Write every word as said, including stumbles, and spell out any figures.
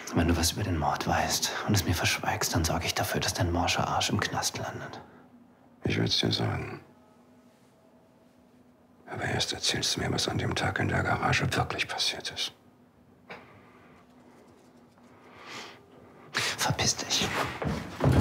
Wenn du was über den Mord weißt und es mir verschweigst, dann sorge ich dafür, dass dein morscher Arsch im Knast landet. Ich würde es dir sagen. Aber erst erzählst du mir, was an dem Tag in der Garage wirklich passiert ist. Verpiss dich.